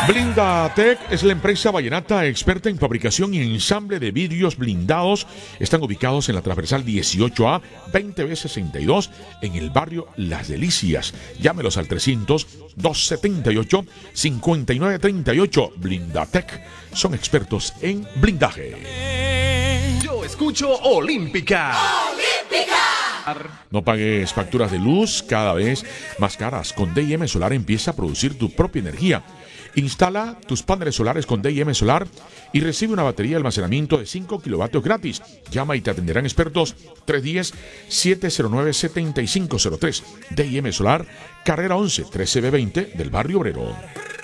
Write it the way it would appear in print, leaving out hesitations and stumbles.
Blindatec es la empresa vallenata experta en fabricación y ensamble de vidrios blindados. Están ubicados en la transversal 18A 20B62 en el barrio Las Delicias. Llámelos al 300-278-5938. Blindatec son expertos en blindaje. Yo escucho Olímpica. No pagues facturas de luz cada vez más caras. Con D&M Solar empieza a producir tu propia energía. Instala tus paneles solares con D&M Solar y recibe una batería de almacenamiento de 5 kilovatios gratis. Llama y te atenderán expertos 310-709-7503. D&M Solar, carrera 11, 13B20 del barrio Obrero.